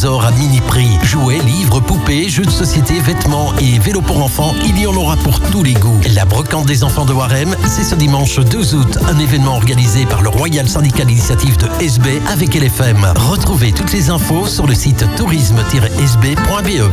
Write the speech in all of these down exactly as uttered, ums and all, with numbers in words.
trésors à mini prix. Jouets, livres, poupées, jeux de société, vêtements et vélos pour enfants, il y en aura pour tous les goûts. La brocante des enfants de Warem, c'est ce dimanche deux août, un événement organisé par le Royal Syndicat d'initiative de S B avec L F M. Retrouvez toutes les infos sur le site tourisme tiret s b point b e.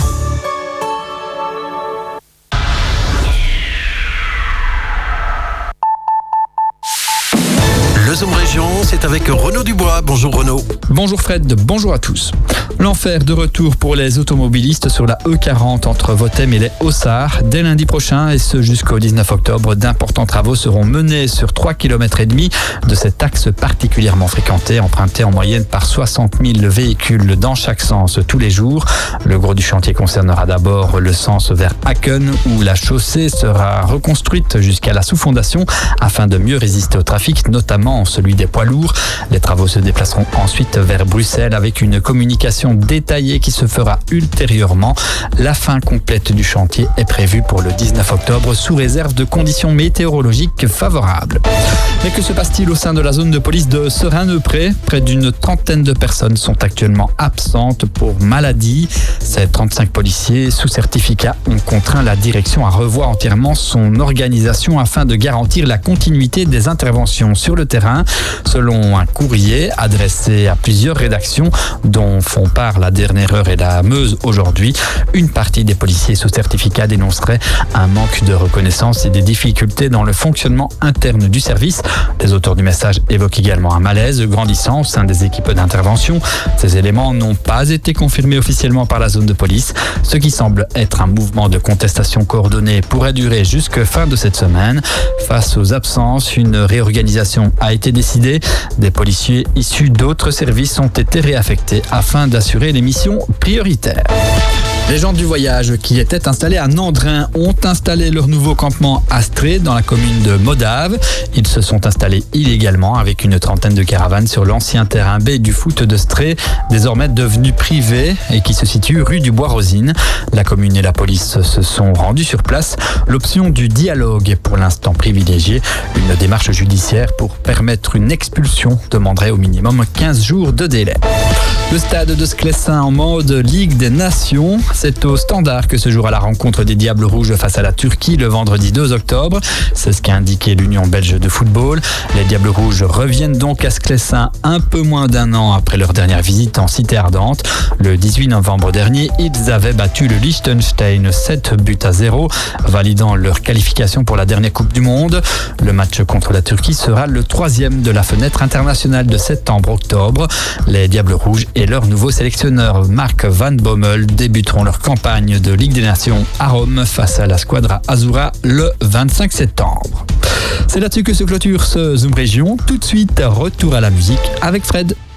Le Zoom Région, c'est avec Renaud Dubois. Bonjour Renaud. Bonjour Fred, bonjour à tous. L'enfer de retour pour les automobilistes sur la E quarante entre Vothem et les Haussards. Dès lundi prochain et ce jusqu'au dix-neuf octobre, d'importants travaux seront menés sur trois kilomètres et demi de cet axe particulièrement fréquenté, emprunté en moyenne par soixante mille véhicules dans chaque sens tous les jours. Le gros du chantier concernera d'abord le sens vers Aken où la chaussée sera reconstruite jusqu'à la sous-fondation afin de mieux résister au trafic, notamment celui des poids lourds. Les travaux se déplaceront ensuite vers Bruxelles avec une communication détaillée qui se fera ultérieurement. La fin complète du chantier est prévue pour le dix-neuf octobre sous réserve de conditions météorologiques favorables. Mais que se passe-t-il au sein de la zone de police de Serein-Neupré ? Près d'une trentaine de personnes sont actuellement absentes pour maladie. Ces trente-cinq policiers sous certificat ont contraint la direction à revoir entièrement son organisation afin de garantir la continuité des interventions sur le terrain. Selon un courrier adressé à plusieurs rédactions dont font part la Dernière Heure et la Meuse aujourd'hui, une partie des policiers sous certificat dénoncerait un manque de reconnaissance et des difficultés dans le fonctionnement interne du service. Les auteurs du message évoquent également un malaise grandissant au sein des équipes d'intervention. Ces éléments n'ont pas été confirmés officiellement par la zone de police. Ce qui semble être un mouvement de contestation coordonné pourrait durer jusque fin de cette semaine. Face aux absences, une réorganisation a été décidée. Des policiers issus d'autres services ont été réaffectés afin d'assurer les missions prioritaires. Les gens du voyage qui étaient installés à Nandrin ont installé leur nouveau campement à Stré dans la commune de Modave. Ils se sont installés illégalement avec une trentaine de caravanes sur l'ancien terrain B du foot de Stré, désormais devenu privé et qui se situe rue du Bois-Rosine. La commune et la police se sont rendus sur place. L'option du dialogue est pour l'instant privilégiée. Une démarche judiciaire pour permettre une expulsion demanderait au minimum quinze jours de délai. Le stade de Sclessin en mode Ligue des Nations. C'est au Standard que se jouera la rencontre des Diables Rouges face à la Turquie le vendredi deux octobre. C'est ce qu'a indiqué l'Union belge de football. Les Diables Rouges reviennent donc à Sclessin un peu moins d'un an après leur dernière visite en Cité Ardente. Le dix-huit novembre dernier, ils avaient battu le Liechtenstein sept buts à zéro, validant leur qualification pour la dernière Coupe du Monde. Le match contre la Turquie sera le troisième de la fenêtre internationale de septembre-octobre. Les Diables Rouges et leur nouveau sélectionneur Mark Van Bommel débuteront leur campagne de Ligue des Nations à Rome face à la Squadra Azzurra le vingt-cinq septembre. C'est là-dessus que se clôture ce Zoom Région. Tout de suite, retour à la musique avec Fred.